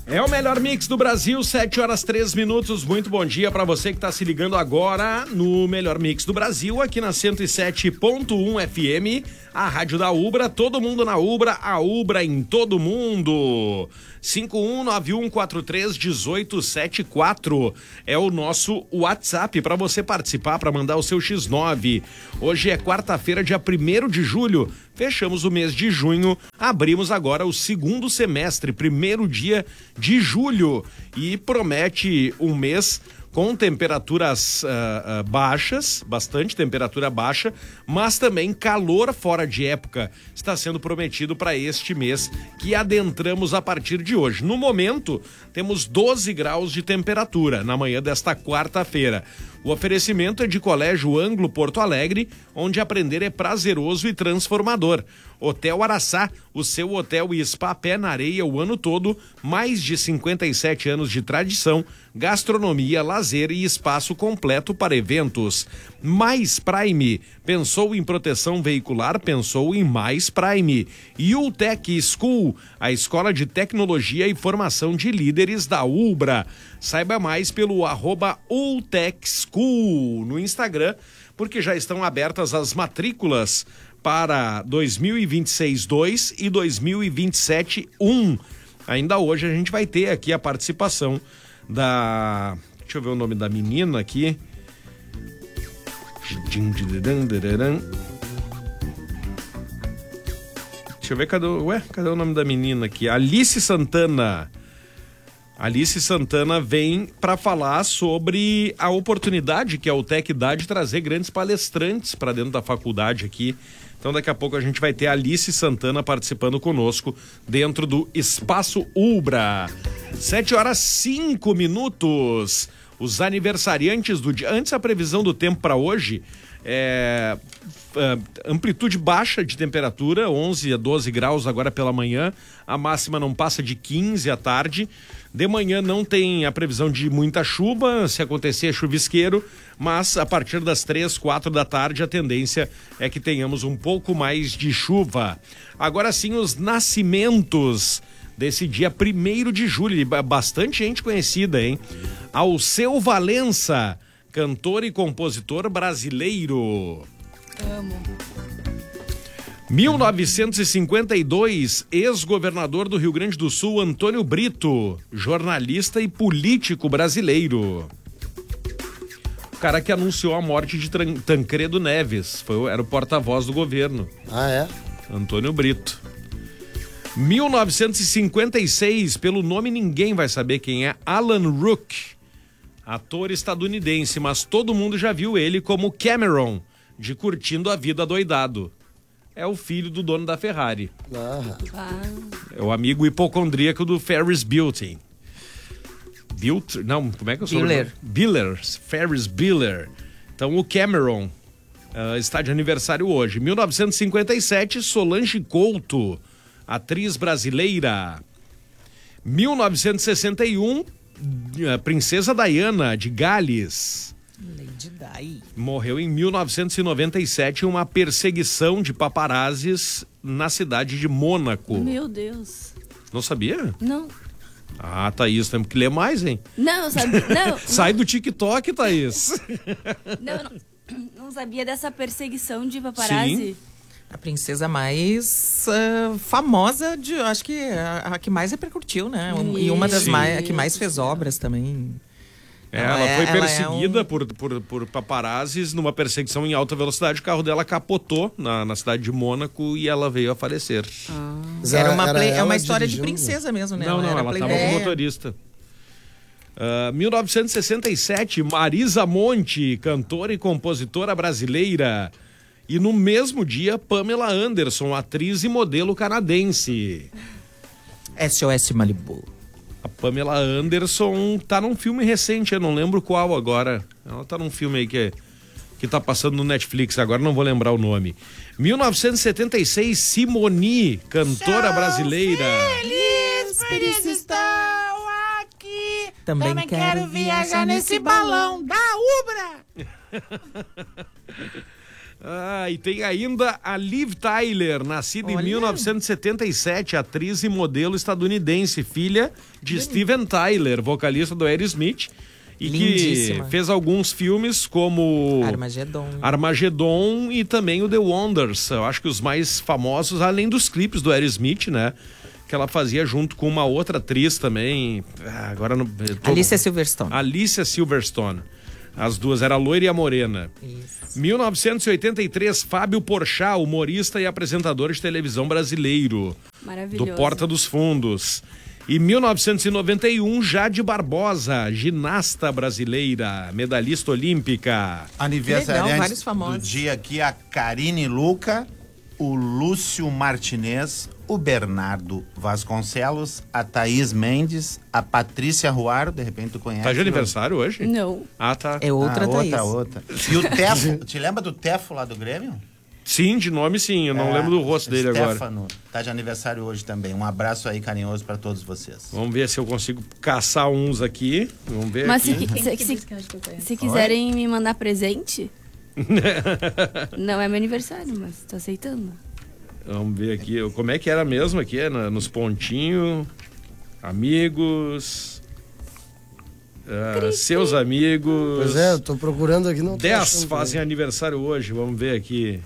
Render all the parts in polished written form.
É o melhor mix do Brasil, 7h03. Muito bom dia para você que está se ligando agora no melhor mix do Brasil, aqui na 107.1 FM, a rádio da Ubra, todo mundo na Ubra, a Ubra em todo mundo. 5191431874 é o nosso WhatsApp para você participar, para mandar o seu X9. Hoje é quarta-feira, dia 1º de julho. Fechamos o mês de junho, abrimos agora o segundo semestre, primeiro dia de julho, e promete um mês com temperaturas baixas, bastante temperatura baixa, mas também calor fora de época está sendo prometido para este mês que adentramos a partir de hoje. No momento, temos 12 graus de temperatura na manhã desta quarta-feira. O oferecimento é de Colégio Anglo Porto Alegre, onde aprender é prazeroso e transformador. Hotel Araçá, o seu hotel e spa pé na areia o ano todo, mais de 57 anos de tradição, gastronomia, lazer e espaço completo para eventos. Mais Prime, pensou em proteção veicular, pensou em Mais Prime. E Ultec School, a escola de tecnologia e formação de líderes da Ubra. Saiba mais pelo @Ultec School no Instagram, porque já estão abertas as matrículas para 2026-2 e 2027-1. Ainda hoje a gente vai ter aqui a participação da... Deixa eu ver o nome da menina aqui. Deixa eu ver, cadê o nome da menina aqui? Alice Santana. Alice Santana vem para falar sobre a oportunidade que a Ultec dá de trazer grandes palestrantes para dentro da faculdade aqui. Então daqui a pouco a gente vai ter a Alice Santana participando conosco dentro do Espaço Ubra. 7h05. Os aniversariantes do dia. Antes, a previsão do tempo para hoje é amplitude baixa de temperatura, 11 a 12 graus agora pela manhã. A máxima não passa de 15 à tarde. De manhã não tem a previsão de muita chuva, se acontecer é chuvisqueiro, mas a partir das 3, 4 da tarde a tendência é que tenhamos um pouco mais de chuva. Agora sim, os nascimentos desse dia 1º de julho, bastante gente conhecida, hein? Alceu Valença, cantor e compositor brasileiro. Amo. 1952, ex-governador do Rio Grande do Sul, Antônio Brito, jornalista e político brasileiro. O cara que anunciou a morte de Tancredo Neves, era o porta-voz do governo. Ah, é? Antônio Brito. 1956, pelo nome ninguém vai saber quem é, Alan Rook, ator estadunidense, mas todo mundo já viu ele como Cameron, de Curtindo a Vida Doidado. É o filho do dono da Ferrari. É o amigo hipocondríaco do Ferris Bueller. Não, como é que eu sou? Bueller. Ferris Bueller. Então o Cameron está de aniversário hoje. 1957, Solange Couto, atriz brasileira. 1961, Princesa Diana de Gales. Lady Di. Morreu em 1997 em uma perseguição de paparazzis na cidade de Mônaco. Meu Deus. Não sabia? Não. Ah, Thaís, temos que ler mais, hein? Não, eu sabia. Não. Sai do TikTok, Thaís. Não sabia dessa perseguição de paparazzi. Sim. A princesa mais famosa, acho que a que mais repercutiu, né? E uma das que mais fez obras também. Ela foi perseguida por paparazzis numa perseguição em alta velocidade. O carro dela capotou na cidade de Mônaco e ela veio a falecer. É uma história de princesa mesmo, né? Não, ela estava como motorista. 1967, Marisa Monte, cantora e compositora brasileira. E no mesmo dia, Pamela Anderson, atriz e modelo canadense. SOS Malibu. A Pamela Anderson tá num filme recente, eu não lembro qual agora. Ela tá num filme aí que tá passando no Netflix, agora não vou lembrar o nome. 1976, Simone, cantora brasileira. Feliz por isso estou aqui. Também quero viajar nesse balão da Ubra. E tem ainda a Liv Tyler, nascida em 1977, atriz e modelo estadunidense, filha de Steven Tyler, vocalista do Aerosmith, e Lindíssima. que fez alguns filmes como Armagedon e também o The Wonders. Eu acho que os mais famosos, além dos clipes do Aerosmith, né? Que ela fazia junto com uma outra atriz também. Alicia Silverstone. Alicia Silverstone. As duas, era a loira e a morena. Isso. 1983, Fábio Porchat, humorista e apresentador de televisão brasileiro. Maravilhoso. Do Porta dos Fundos. E 1991, Jade Barbosa, ginasta brasileira, medalhista olímpica. Aniversariante vários famosos. do dia aqui, a Karine Luca, o Lúcio Martinez, o Bernardo Vasconcelos, a Thaís Mendes, a Patrícia Ruaro, de repente tu conhece. Tá de aniversário hoje? Não. Tá. É outra Thaís. Outra. E o Tefo, te lembra do Tefo lá do Grêmio? Sim, de nome sim, eu não lembro do rosto dele agora. Stefano, tá de aniversário hoje também. Um abraço aí carinhoso para todos vocês. Vamos ver se eu consigo caçar uns aqui. Vamos ver Mas aqui. se quiserem me mandar presente, não é meu aniversário, mas tô aceitando. Vamos ver aqui. Como é que era mesmo aqui? Nos pontinhos. Amigos. Seus amigos. Pois é, eu tô procurando aqui. Não 10 fazem aniversário hoje. Vamos ver aqui.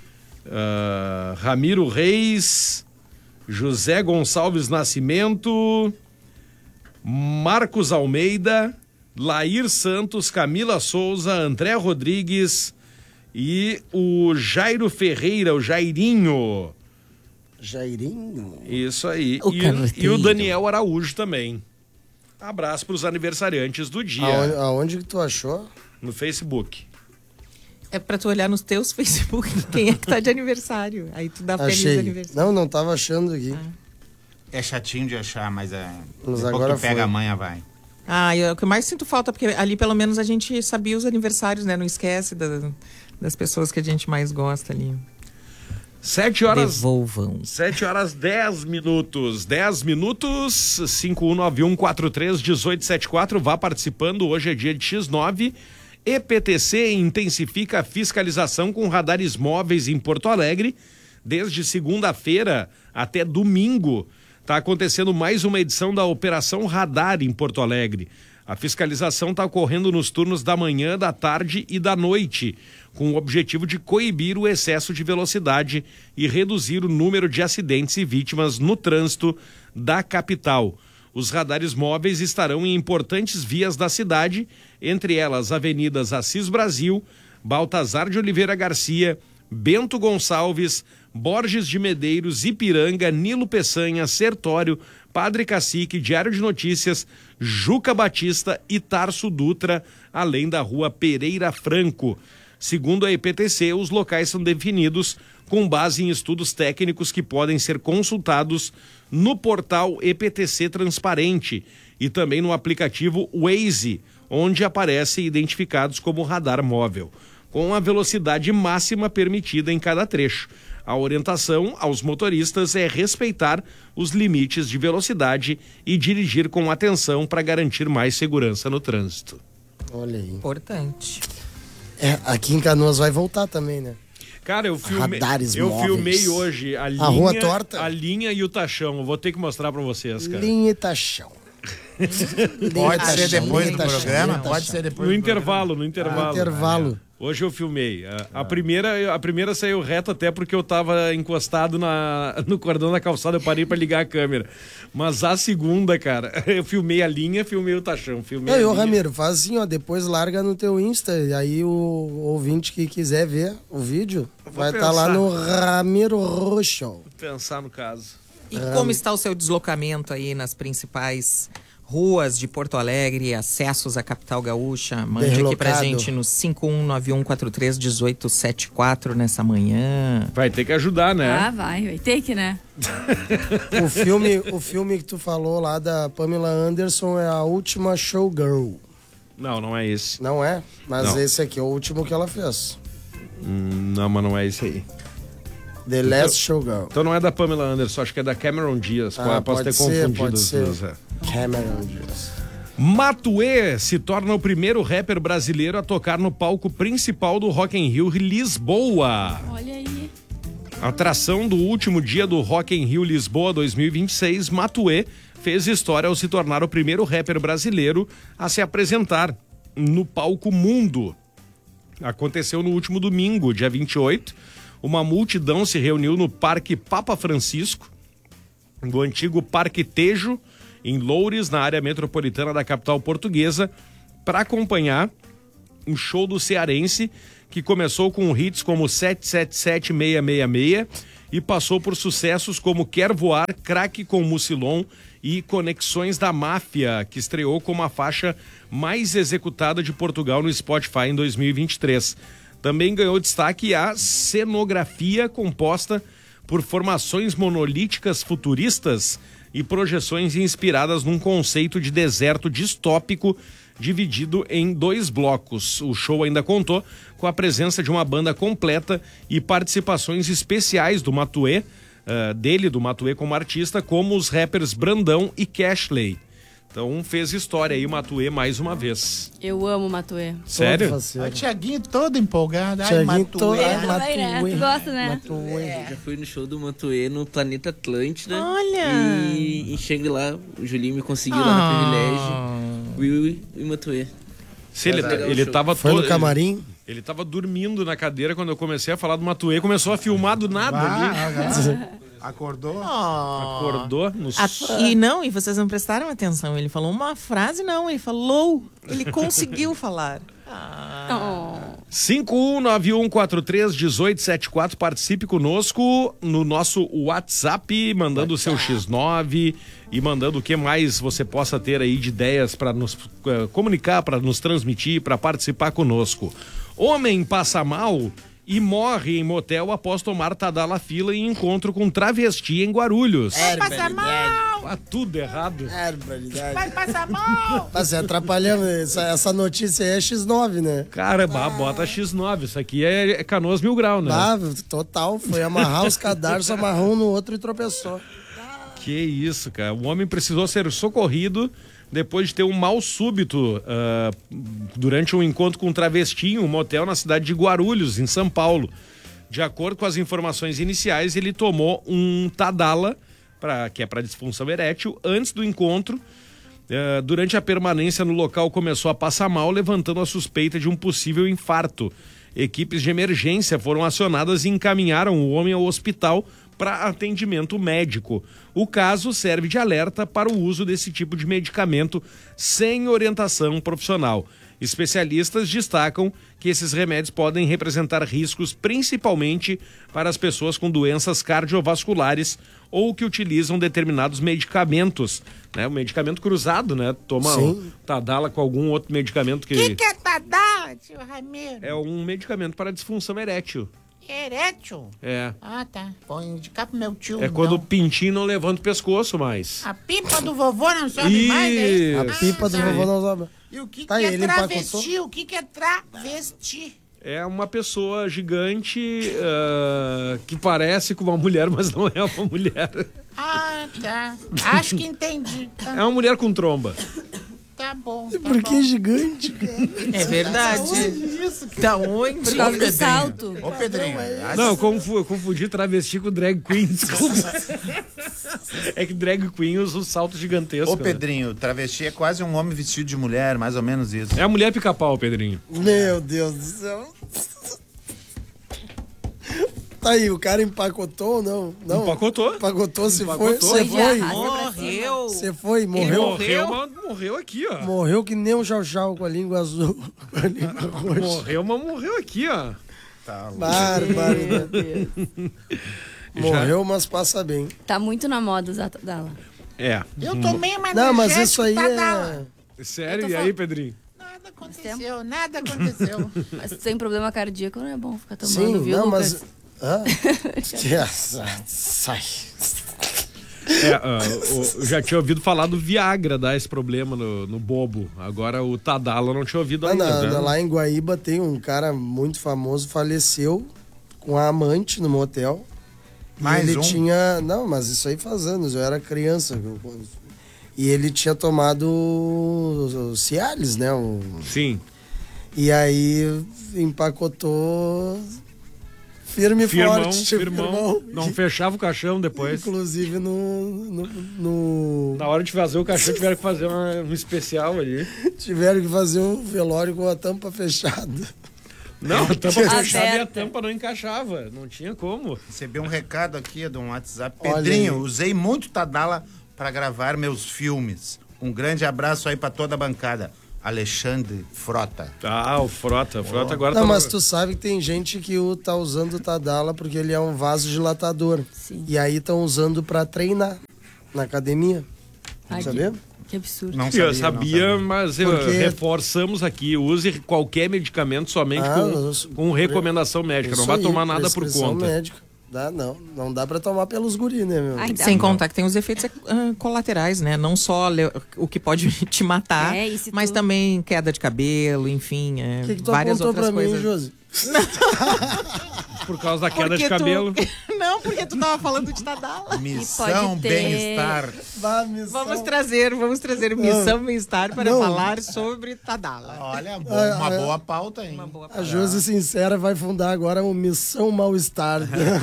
Ramiro Reis. José Gonçalves Nascimento. Marcos Almeida. Lair Santos. Camila Souza. André Rodrigues. E o Jairo Ferreira, o Jairinho. Jairinho? Isso aí. E o Daniel Araújo também. Abraço para os aniversariantes do dia. Aonde que tu achou? No Facebook. É pra tu olhar nos teus Facebook quem é que tá de aniversário. Aí tu dá feliz aniversário. Não tava achando aqui. É chatinho de achar, mas Mas depois agora que tu pega a manha, vai. O que eu mais sinto falta, porque ali pelo menos a gente sabia os aniversários, né? Não esquece das pessoas que a gente mais gosta ali. 7 horas. Devolvam. 7 horas 10 minutos. 10 minutos. 5191431874. Vá participando. Hoje é dia de X9. EPTC intensifica a fiscalização com radares móveis em Porto Alegre. Desde segunda-feira até domingo. Está acontecendo mais uma edição da Operação Radar em Porto Alegre. A fiscalização está ocorrendo nos turnos da manhã, da tarde e da noite, com o objetivo de coibir o excesso de velocidade e reduzir o número de acidentes e vítimas no trânsito da capital. Os radares móveis estarão em importantes vias da cidade, entre elas avenidas Assis Brasil, Baltazar de Oliveira Garcia, Bento Gonçalves, Borges de Medeiros, Ipiranga, Nilo Peçanha, Sertório, Padre Cacique, Diário de Notícias, Juca Batista e Tarso Dutra, além da rua Pereira Franco. Segundo a EPTC, os locais são definidos com base em estudos técnicos que podem ser consultados no portal EPTC Transparente e também no aplicativo Waze, onde aparecem identificados como radar móvel, com a velocidade máxima permitida em cada trecho. A orientação aos motoristas é respeitar os limites de velocidade e dirigir com atenção para garantir mais segurança no trânsito. Olha aí. Importante. Aqui em Canoas vai voltar também, né? Cara, eu Radares filmei hoje a Rua Torta. A linha e o Tachão. Eu vou ter que mostrar para vocês, cara. Linha e Tachão. Pode ser depois do programa? Pode ser depois No do intervalo. Intervalo. Hoje eu filmei. A primeira saiu reto até porque eu tava encostado no cordão da calçada, eu parei pra ligar a câmera. Mas a segunda, cara, eu filmei a linha, filmei o Tachão. Ramiro, faz assim, ó, depois larga no teu Insta, e aí o ouvinte que quiser ver o vídeo, vai estar lá no Ramiro Rocho. Vou pensar no caso. E como está o seu deslocamento aí nas principais ruas de Porto Alegre, acessos à capital gaúcha? Mande aqui pra gente no 5191431874 nessa manhã. Vai ter que ajudar, né? Vai ter que, né? O filme que tu falou lá da Pamela Anderson é A Última Showgirl. Não é esse. Não é? Mas não. Esse aqui é o último que ela fez. Não, mas não é esse aí. The Last Showgirl. Então não é da Pamela Anderson, acho que é da Cameron Diaz. Posso ter confundido. Pode ser. Cameron Diaz. Matuê se torna o primeiro rapper brasileiro a tocar no palco principal do Rock in Rio Lisboa. Olha aí. Atração do último dia do Rock in Rio Lisboa 2026, Matuê fez história ao se tornar o primeiro rapper brasileiro a se apresentar no palco mundo. Aconteceu no último domingo, dia 28. Uma multidão se reuniu no Parque Papa Francisco, do antigo Parque Tejo, em Loures, na área metropolitana da capital portuguesa, para acompanhar um show do cearense que começou com hits como 777-666 e passou por sucessos como Quer Voar, Craque com Mucilon e Conexões da Máfia, que estreou como a faixa mais executada de Portugal no Spotify em 2023. Também ganhou destaque a cenografia composta por formações monolíticas futuristas e projeções inspiradas num conceito de deserto distópico dividido em 2 blocos. O show ainda contou com a presença de uma banda completa e participações especiais do Matuê, do Matuê como artista, como os rappers Brandão e Cashley. Então fez história aí o Matuê mais uma vez. Eu amo o Matuê. Sério? O Thiaguinho todo empolgado. Thiaguinho todo. Também, né? Tu gosta, né? Eu já fui no show do Matuê no Planeta Atlântida. Olha! E cheguei lá, o Julinho me conseguiu lá no Privilégio. E Matuê. Se ele tava Foi no camarim? Ele tava dormindo na cadeira quando eu comecei a falar do Matuê, começou a filmar do nada ali. Acordou? Acordou no E vocês não prestaram atenção. Ele falou uma frase, não, ele falou. Ele conseguiu falar. 5191431874, participe conosco no nosso WhatsApp, mandando o seu X9 e mandando o que mais você possa ter aí de ideias para nos comunicar, para nos transmitir, para participar conosco. Homem passa mal e morre em motel após tomar Tadalafila em encontro com travesti em Guarulhos. Vai passar mal! Tá tudo errado. Vai passar mal! Tá se atrapalhando. Essa notícia aí é X9, né? Cara, bota X9. Isso aqui é Canoas Mil Grau, né? Total. Foi amarrar os cadarços, amarrou um no outro e tropeçou. Que isso, cara. O homem precisou ser socorrido depois de ter um mal súbito durante um encontro com um travesti em um motel na cidade de Guarulhos, em São Paulo. De acordo com as informações iniciais, ele tomou um Tadala, que é para disfunção erétil, antes do encontro. Durante a permanência no local, começou a passar mal, levantando a suspeita de um possível infarto. Equipes de emergência foram acionadas e encaminharam o homem ao hospital para atendimento médico. O caso serve de alerta para o uso desse tipo de medicamento sem orientação profissional. Especialistas destacam que esses remédios podem representar riscos principalmente para as pessoas com doenças cardiovasculares ou que utilizam determinados medicamentos, né? O medicamento cruzado, né? Toma o Tadala com algum outro medicamento que... O que é Tadala, tio Ramiro? É um medicamento para disfunção erétil. Erétil? É. Ah, tá. Vou indicar pro meu tio. É quando o pintinho não levanta o pescoço mais. A pipa do vovô não sobe mais, né? A pipa do vovô não sobe. E o que, Tá, que é ele travesti? empacotou? O que é travesti? É uma pessoa gigante que parece com uma mulher, mas não é uma mulher. Ah, tá. Acho que entendi. É uma mulher com tromba. Tá bom. Por que gigante, cara? É verdade. Da onde? Por causa do salto. Ô, Pedrinho. Não, eu confundi travesti com drag queen, desculpa. É que drag queen usa o salto gigantesco. Ô, Pedrinho, travesti é quase um homem vestido de mulher, mais ou menos isso. Né? É a mulher pica-pau, Pedrinho. Meu Deus do céu. Tá aí, o cara empacotou ou não? Não. Empacotou. Empacotou, se Empacotou. foi. Você foi. Morreu. Você foi, morreu. Morreu aqui, ó. Morreu que nem um chau-chau com a língua azul. Com a língua roxa. Morreu aqui, ó. Bárbaro. Morreu, mas passa bem. Tá muito na moda usar Tadala. É. Eu tomei uma Não, mas energética isso aí Tadala. é... Sério? E aí, Pedrinho? Nada aconteceu, nada aconteceu. Mas se tem problema cardíaco, não é bom ficar tomando, Sim, viu, não, Lucas? mas... Sai. Eu já tinha ouvido falar do Viagra dar esse problema no bobo. Agora o Tadala eu não tinha ouvido ainda. Né? Lá em Guaíba tem um cara muito famoso, faleceu com a amante no motel. Mais ele um? tinha... Não, mas isso aí faz anos, eu era criança. E ele tinha tomado o Cialis, né? Sim. E aí empacotou firme e forte. Firmão. Não fechava o caixão depois. Inclusive no... Na hora de fazer o caixão tiveram que fazer um especial ali. Tiveram que fazer um velório com a tampa fechada. Não, a tampa fechada e a Aberta. tampa não encaixava. Não tinha como. Recebi um recado aqui de um WhatsApp. Olha Pedrinho, aí. usei muito Tadala para gravar meus filmes. Um grande abraço aí para toda a bancada. Alexandre Frota. Ah, o Frota. O Frota agora Não, tá... mas tu sabe que tem gente que tá usando o Tadala porque ele é um vasodilatador. Sim. E aí estão usando pra treinar na academia. Ai, Sabia? Que absurdo. Não Eu não sabia, mas Porque- reforçamos aqui. Use qualquer medicamento somente com recomendação médica. Não Isso vai aí, tomar nada por prescrição conta. médica. Não dá pra tomar pelos guri, né, meu? Ai, dá. Sem contar que tem os efeitos colaterais, né? Não só o que pode te matar, É, e se mas tu- também queda de cabelo, enfim, O que tu várias apontou outras pra mim, coisas. Josi? Por causa da queda de Porque tu- cabelo. Não, porque tu tava falando de Tadala. Missão pode ter- Bem-Estar. Vamos trazer Missão Bem-Estar para Não. falar sobre Tadala. Olha, uma boa pauta, hein? Uma boa A Josi Sincera vai fundar agora o Missão Mal-Estar.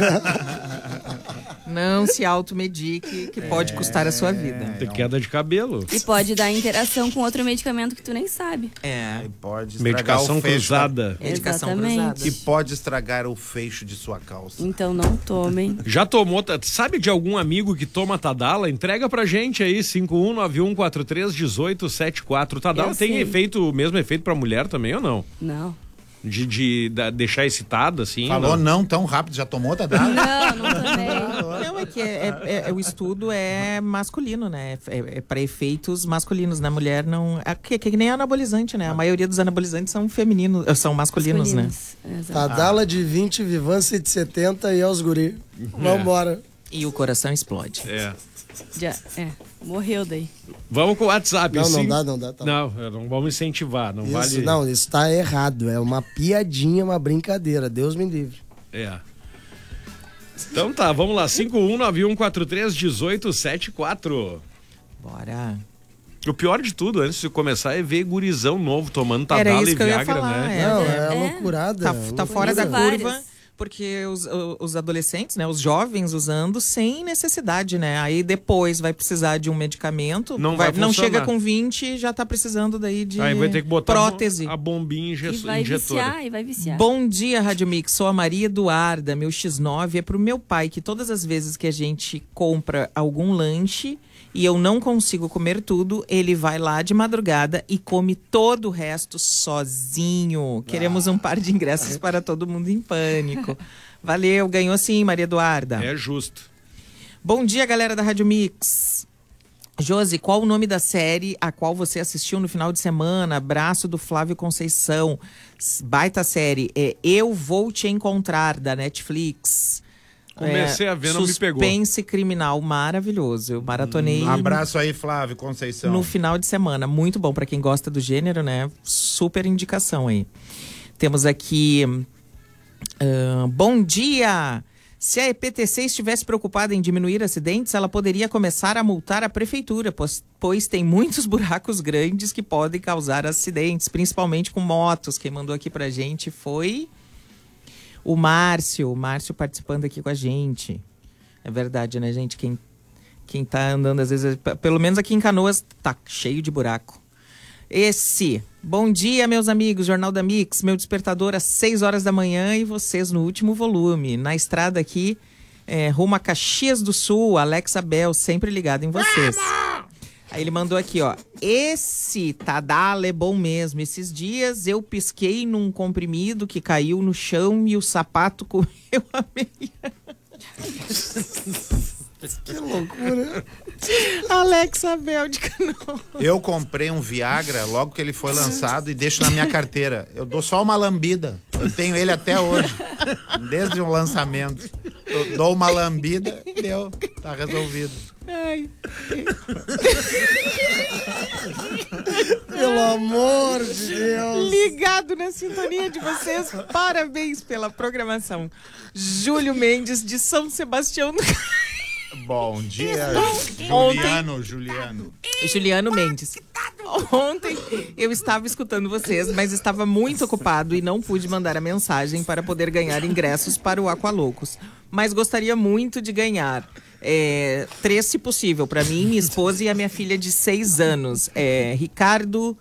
Não se automedique, que pode custar a sua vida. Tem queda de cabelo. E pode dar interação com outro medicamento que tu nem sabe. É. E pode estragar Medicação o fecho cruzada. Medicação Exatamente. cruzada. E pode estragar o fecho de sua calça. Então não tomem. Já tomou? Sabe de algum amigo que toma Tadala? Entrega pra gente aí, 5191431874. Tadala Eu tem sei. o mesmo efeito pra mulher também ou não? Não. De deixar excitada, assim? Falou não tão rápido, já tomou, Tadala? Não tomei. Não, é que o estudo é masculino, né? É para efeitos masculinos. Na mulher não. É que nem anabolizante, né? A maioria dos anabolizantes são femininos, são masculinos, né? Exato. Tadala de 20, Vivância de 70 e aos guri. Vambora. E o coração explode. É. Morreu daí. Vamos com o WhatsApp. Não sim. dá. Tá. Não, não vamos incentivar, não Isso, vale. não, isso tá errado. É uma piadinha, uma brincadeira. Deus me livre. É. Então tá, vamos lá. 5191431874. Bora. O pior de tudo, antes de começar, é ver gurizão novo tomando Era Tadala isso e que eu ia Viagra, falar, né? é. Não, é. loucurada. Tá fora da Conheço curva, várias. porque os adolescentes, né, os jovens usando sem necessidade, né? Aí depois vai precisar de um medicamento, Não vai não funcionar. chega com 20 e já tá precisando daí de Aí vai ter que botar prótese. a bombinha E injetora. vai viciar. Bom dia, Rádio Mix. Sou a Maria Eduarda. Meu X9 é pro meu pai, que todas as vezes que a gente compra algum lanche e eu não consigo comer tudo, ele vai lá de madrugada e come todo o resto sozinho. Queremos um par de ingressos para todo mundo em pânico. Valeu, ganhou sim, Maria Eduarda. É justo. Bom dia, galera da Rádio Mix. Josi, qual o nome da série a qual você assistiu no final de semana? Abraço do Flávio Conceição. Baita série. É Eu Vou Te Encontrar, da Netflix. Comecei a ver, não me pegou. Suspense criminal maravilhoso. Eu maratonei Abraço aí, Flávio Conceição. no final de semana. Muito bom pra quem gosta do gênero, né? Super indicação aí. Temos aqui... bom dia! Se a EPTC estivesse preocupada em diminuir acidentes, ela poderia começar a multar a prefeitura, pois tem muitos buracos grandes que podem causar acidentes, principalmente com motos. Quem mandou aqui pra gente foi o Márcio participando aqui com a gente. É verdade, né, gente? Quem tá andando, às vezes, pelo menos aqui em Canoas, tá cheio de buraco. Bom dia, meus amigos, Jornal da Mix, meu despertador às 6 horas da manhã e vocês no último volume. Na estrada aqui, rumo a Caxias do Sul, Alex Abel, sempre ligado em vocês. Aí ele mandou aqui, ó, esse Tadala é bom mesmo. Esses dias eu pisquei num comprimido que caiu no chão e o sapato comeu a meia. Que loucura. Alex Abel de Canoas. Eu comprei um Viagra logo que ele foi lançado e deixo na minha carteira. Eu dou só uma lambida. Eu tenho ele até hoje. Desde o lançamento. Eu dou uma lambida e deu. Tá resolvido. Ai. Pelo amor de Deus. Ligado na sintonia de vocês. Parabéns pela programação. Júlio Mendes, de São Sebastião do Bom dia, Juliano. Juliano Mendes. Ontem eu estava escutando vocês, mas estava muito ocupado e não pude mandar a mensagem para poder ganhar ingressos para o Aqualoucos. Mas gostaria muito de ganhar 3, se possível, para mim, minha esposa e a minha filha de 6 anos. Ricardo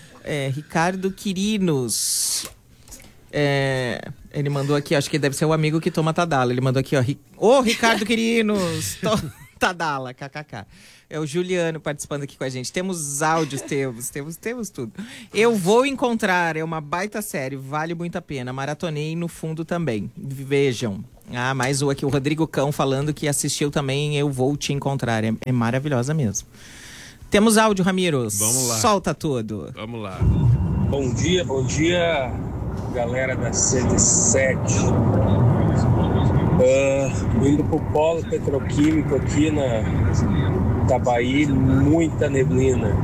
Quirinos. Ele mandou aqui, acho que deve ser o amigo que toma Tadala. Ele mandou aqui, ó. Ricardo Quirinos! Tadala, kkk. É o Juliano participando aqui com a gente. Temos áudios, temos tudo. Eu vou encontrar, é uma baita série, vale muito a pena. Maratonei no fundo também. Vejam. Mais aqui, o Rodrigo Cão falando que assistiu também. Eu vou te encontrar. É maravilhosa mesmo. Temos áudio, Ramiros. Vamos lá. Solta tudo. Vamos lá. Bom dia, galera da 107. Indo pro polo petroquímico aqui na Itabaí, muita neblina.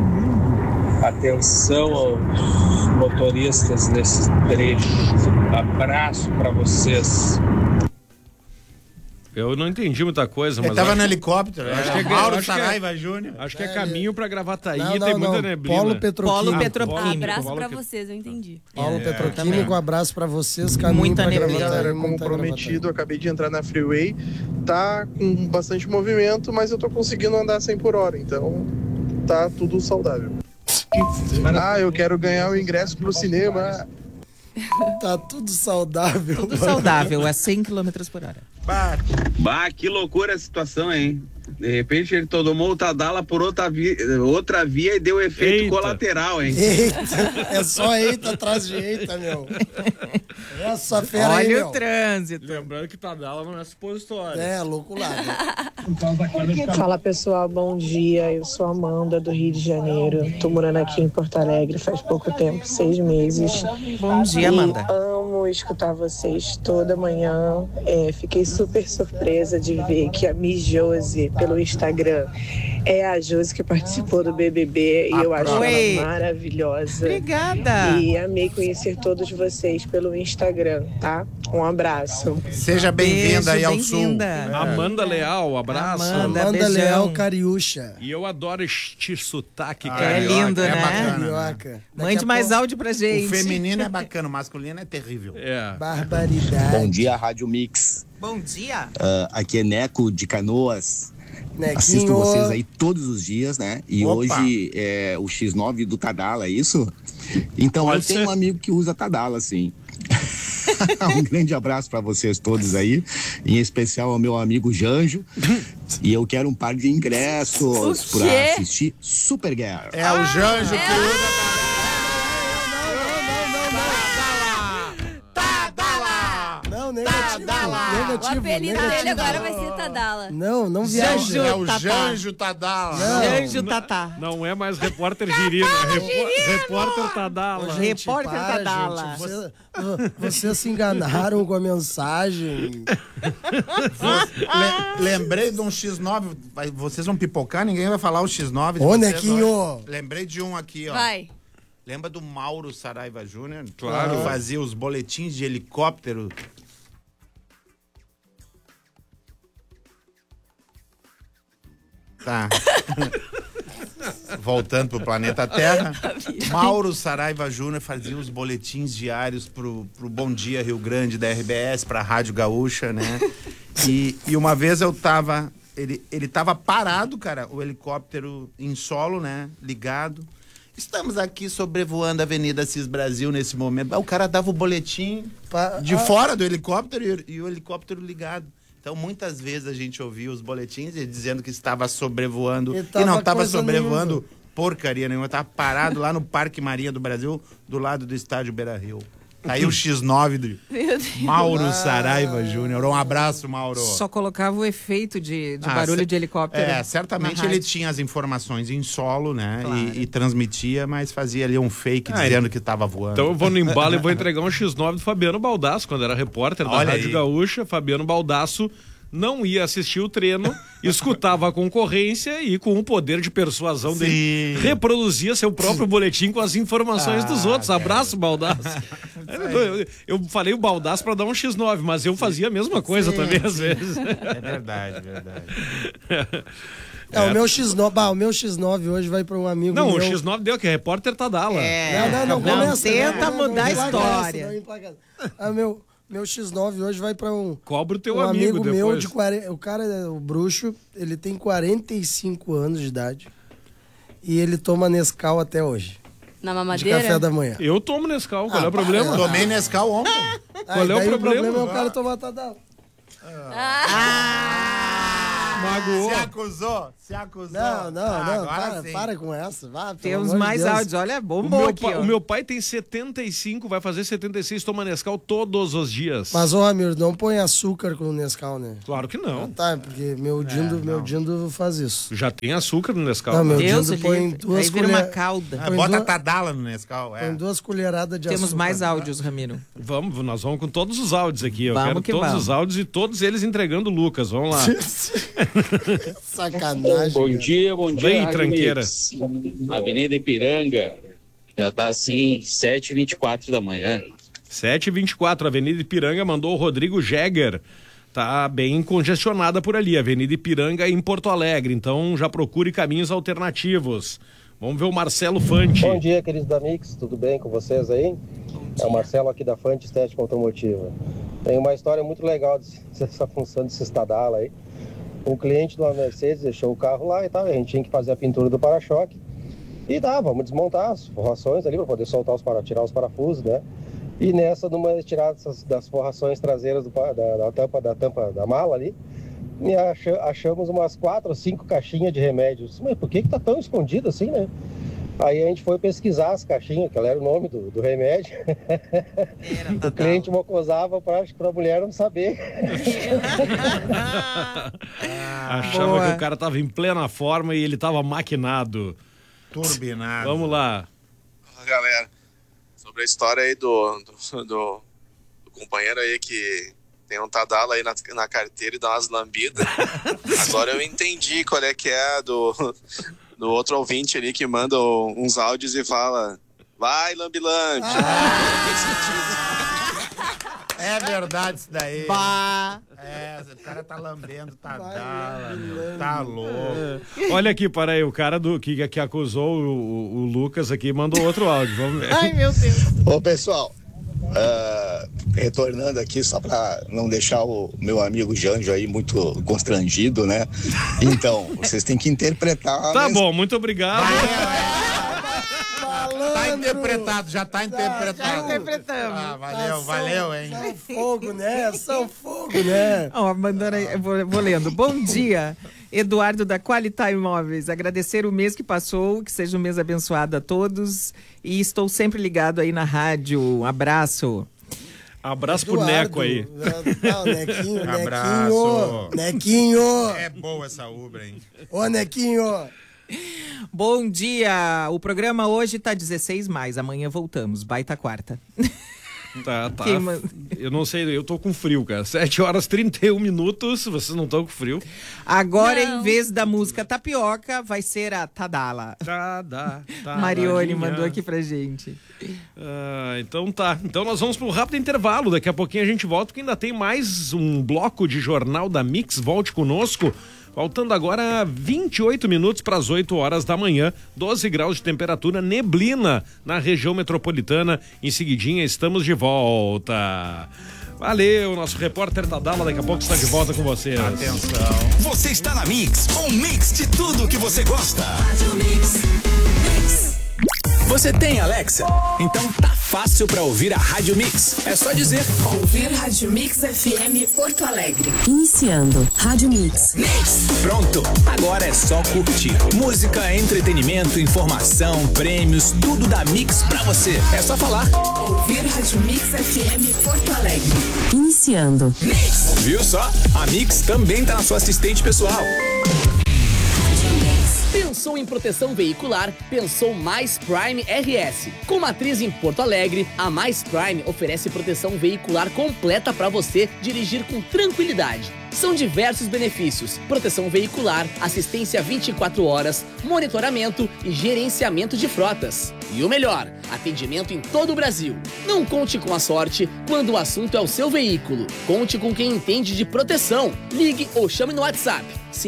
Atenção aos motoristas nesse trecho. Abraço para vocês. Eu não entendi muita coisa, mas... Ele tava no helicóptero, acho que é Mauro Saraiva Júnior. Acho que é caminho pra Gravataí, Não, tem muita não. neblina. Polo Petroquímico. Abraço pra vocês, eu entendi. Polo Petroquímico, abraço pra vocês. Caminho Muita pra neblina. Gravataí, Galera, como muita prometido, Gravataí. acabei de entrar na Freeway. Tá com bastante movimento, mas eu tô conseguindo andar 100 por hora, então tá tudo saudável. Eu quero ganhar o ingresso pro cinema. Tá tudo saudável. Tudo saudável, a 100 km por hora. Bah, que loucura a situação, hein? De repente ele tomou o Tadala por outra via e deu efeito colateral, hein? Eita, é só eita atrás de eita, meu. Essa fera aí, Olha meu. o trânsito. Lembrando que Tadala não é supositório. É, louculado. Fala pessoal, bom dia. Eu sou Amanda do Rio de Janeiro. Tô morando aqui em Porto Alegre faz pouco tempo, 6 meses. Bom dia, Amanda. Amo escutar vocês toda manhã. Fiquei super surpresa de ver que a Miss Josi, pelo Instagram, é a Josi que participou do BBB e eu acho ela maravilhosa. Obrigada. E amei conhecer todos vocês pelo Instagram, tá? Um abraço. Seja bem-vinda aí ao Sul. Amanda Leal, abraço. Amanda Leal Cariúcha. E eu adoro este sotaque, cara. É lindo, é né? bacana. Carioca. Mande mais áudio pra gente. O feminino é bacana, o masculino é terrível. Barbaridade. Bom dia, Rádio Mix. Bom dia. Aqui é Neco de Canoas. Nequinho. Assisto vocês aí todos os dias, né? E Opa. hoje é o X9 do Tadala, é isso? Então Pode eu tenho ser. um amigo que usa Tadala, sim. Um grande abraço para vocês todos aí, em especial ao meu amigo Janjo. E eu quero um par de ingressos para assistir Supergirl. É o Janjo que usa Não, negativo. O apelido dele agora vai ser Tadala. Não viaja. É o Janjo Tadala. Janjo Tatá. Não é mais repórter Girina, é repórter Tadala. Gente, Repórter para, Tadala. gente. Vocês se enganaram com a mensagem. Lembrei de um X9. Vocês vão pipocar, ninguém vai falar o X9. de Ô, vocês Nequinho. hoje. Lembrei de um aqui, ó. Vai. Lembra do Mauro Saraiva Júnior? Claro. Que fazia os boletins de helicóptero. Tá. Voltando pro planeta Terra. Mauro Saraiva Júnior fazia os boletins diários pro Bom Dia Rio Grande da RBS, pra Rádio Gaúcha, né? E uma vez eu tava... Ele tava parado, cara, o helicóptero em solo, né? Ligado. Estamos aqui sobrevoando a Avenida Cis Brasil nesse momento. O cara dava o boletim de fora do helicóptero e o helicóptero ligado. Então, muitas vezes a gente ouvia os boletins dizendo que estava sobrevoando. E não estava sobrevoando porcaria nenhuma. Estava parado lá no Parque Marinha do Brasil, do lado do estádio Beira-Rio. Tá aí o X9 do Mauro Saraiva Júnior. Um abraço, Mauro. Só colocava o efeito de barulho de helicóptero. Certamente ele tinha as informações em solo, né? Claro. E transmitia, mas fazia ali um fake dizendo que estava voando. Então eu vou no embalo e vou entregar um X9 do Fabiano Baldasso, quando era repórter da Rádio Gaúcha. Fabiano Baldasso não ia assistir o treino, escutava a concorrência e com o poder de persuasão dele, reproduzia seu próprio boletim com as informações dos outros. Abraço, Baldasso. Eu falei o Baldasso pra dar um X9, mas eu fazia a mesma coisa também às vezes. É verdade. O meu X9 hoje vai para um amigo meu. Não, o X9 deu que é repórter Tadala. Não começa. Tenta mudar a história. Meu X9 hoje vai para Cobra o teu um amigo depois. meu de 40. O cara, o bruxo, ele tem 45 anos de idade e ele toma Nescau até hoje. Na mamadeira? De café da manhã. Eu tomo Nescau, qual é o problema? Tomei Nescau ontem. Qual é o problema? É o cara tomar Tadala. Magoou. Se acusou. Não, para com essa. Temos mais áudios, olha, bombou aqui. O meu pai tem 75, vai fazer 76, toma Nescau todos os dias. Mas, ô Ramiro, não põe açúcar com o Nescau, né? Claro que não. Tá, porque meu Dindo faz isso. Já tem açúcar no Nescau. Não, meu Deus Dindo põe duas aí vira uma cauda. Bota Tadala no Nescau. Põe 2 colheradas de açúcar. Temos mais áudios, Ramiro. Nós vamos com todos os áudios aqui. Eu Vamos quero que todos vamos. os áudios e todos eles entregando o Lucas. Vamos lá. Sacanagem. Bom dia. Vem, tranqueira. Avenida Ipiranga já tá assim, 7h24 da manhã. 7h24, Avenida Ipiranga mandou o Rodrigo Jäger. Tá bem congestionada por ali, Avenida Ipiranga em Porto Alegre. Então já procure caminhos alternativos. Vamos ver o Marcelo Fante. Bom dia, queridos da Mix, tudo bem com vocês aí? É o Marcelo aqui da Fante Estética Automotiva. Tem uma história muito legal dessa função desse Tadala aí. Um cliente de uma Mercedes deixou o carro lá e tal, a gente tinha que fazer a pintura do para-choque. E vamos desmontar as forrações ali para poder soltar tirar os parafusos, né? E numa retirada das forrações traseiras da tampa da mala ali, achamos umas 4 ou 5 caixinhas de remédios. Mas por que tá tão escondido assim, né? Aí a gente foi pesquisar as caixinhas, que era o nome do remédio. O cliente mocosava para a mulher não saber. Achava que o cara tava em plena forma e ele tava maquinado. Turbinado. Vamos lá. Galera, sobre a história aí do companheiro aí que tem um Tadala aí na carteira e dá umas lambidas. Agora eu entendi qual é que é do outro ouvinte ali que manda uns áudios e fala: vai, lambi-lambi. É verdade isso daí. Bah. O cara tá lambendo Tadala, meu. Tá louco. Olha aqui, para aí, o cara que acusou o Lucas aqui mandou outro áudio. Vamos ver. Ai, meu Deus. Ô, pessoal, retornando aqui só pra não deixar o meu amigo Janjo aí muito constrangido, né? Então, vocês têm que interpretar... Tá bom, muito obrigado. Tá interpretado, já tá interpretado. Já interpretamos. Valeu, hein? São fogo, né? Mandando aí, eu vou lendo. Bom dia, Eduardo da Qualita Imóveis. Agradecer o mês que passou, que seja um mês abençoado a todos. E estou sempre ligado aí na rádio. Um abraço. Abraço pro Neco aí. Nequinho. Abraço. Nequinho. É boa essa Ubra, hein? Ô, Nequinho. Bom dia. O programa hoje tá 16+, amanhã voltamos. Baita quarta. Tá. Eu não sei, eu tô com frio, cara. 7h31, vocês não estão com frio? Agora, em vez da música Tapioca, vai ser a Tadala. Marione mandou aqui pra gente. Então tá. Então nós vamos para um rápido intervalo. Daqui a pouquinho a gente volta, porque ainda tem mais um bloco de Jornal da Mix. Volte conosco. Faltando agora 28 minutos para as 8 horas da manhã, 12 graus de temperatura, neblina na região metropolitana. Em seguidinha estamos de volta. Valeu, nosso repórter Tadala daqui a pouco está de volta com vocês. Atenção. Você está na Mix, um mix de tudo que você gosta. Você tem Alexa? Então tá fácil pra ouvir a Rádio Mix. É só dizer: ouvir Rádio Mix FM Porto Alegre. Iniciando Rádio Mix. Pronto, agora é só curtir. Música, entretenimento, informação, prêmios, tudo da Mix pra você. É só falar: ouvir Rádio Mix FM Porto Alegre. Iniciando Mix. Viu só? A Mix também tá na sua assistente pessoal. Pensou em proteção veicular? Pensou Mais Prime RS. Com matriz em Porto Alegre, a Mais Prime oferece proteção veicular completa para você dirigir com tranquilidade. São diversos benefícios: proteção veicular, assistência 24 horas, monitoramento e gerenciamento de frotas. E o melhor, atendimento em todo o Brasil. Não conte com a sorte quando o assunto é o seu veículo. Conte com quem entende de proteção. Ligue ou chame no WhatsApp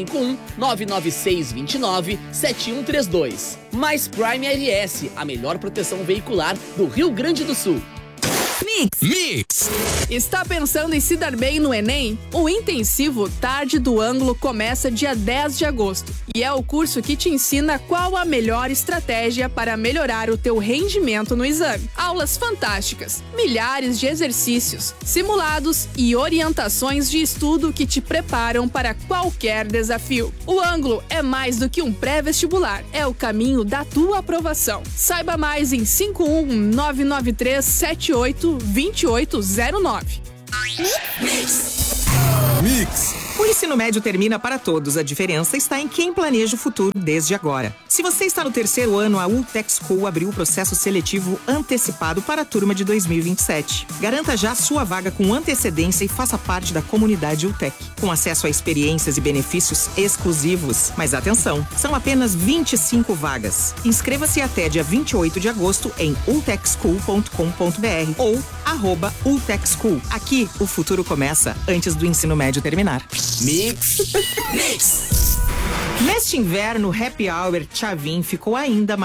51-99629-7132. Mais Prime RS, a melhor proteção veicular do Rio Grande do Sul. Mix. Está pensando em se dar bem no Enem? O intensivo Tarde do Ângulo começa dia 10 de agosto e é o curso que te ensina qual a melhor estratégia para melhorar o teu rendimento no exame. Aulas fantásticas, milhares de exercícios, simulados e orientações de estudo que te preparam para qualquer desafio. O Ângulo é mais do que um pré-vestibular, é o caminho da tua aprovação. Saiba mais em 51993782809. Mix. O ensino médio termina para todos. A diferença está em quem planeja o futuro desde agora. Se você está no terceiro ano, a Ultec School abriu o processo seletivo antecipado para a turma de 2027. Garanta já sua vaga com antecedência e faça parte da comunidade Ultec, com acesso a experiências e benefícios exclusivos. Mas atenção, são apenas 25 vagas. Inscreva-se até dia 28 de agosto em ultecschool.com.br ou @ultecschool. Aqui, o futuro começa antes do ensino médio terminar. Mix. Neste inverno, Happy Hour Chavin ficou ainda mais